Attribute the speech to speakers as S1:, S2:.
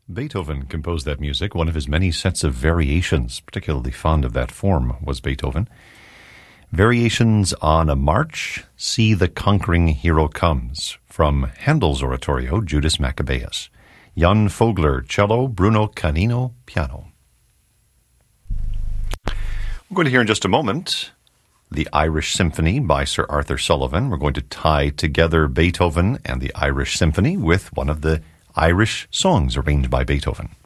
S1: Beethoven composed that music, one of his many sets of variations. Particularly fond of that form was Beethoven. Variations on a March, See the Conquering Hero Comes, from Handel's oratorio, Judas Maccabeus. Jan Fogler, cello, Bruno Canino, piano. We're going to hear in just a moment the Irish Symphony by Sir Arthur Sullivan. We're going to tie together Beethoven and the Irish Symphony with one of the Irish songs arranged by Beethoven.